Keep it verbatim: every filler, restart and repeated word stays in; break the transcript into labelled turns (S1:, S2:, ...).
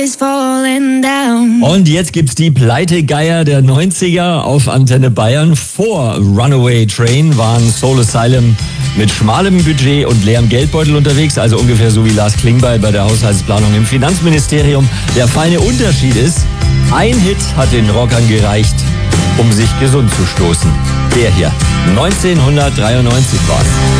S1: Und jetzt gibt's die Pleitegeier der neunziger auf Antenne Bayern. Vor Runaway Train waren Soul Asylum mit schmalem Budget und leerem Geldbeutel unterwegs, also ungefähr so wie Lars Klingbeil bei der Haushaltsplanung im Finanzministerium. Der feine Unterschied ist, ein Hit hat den Rockern gereicht, um sich gesund zu stoßen. Der hier, neunzehnhundertdreiundneunzig war's.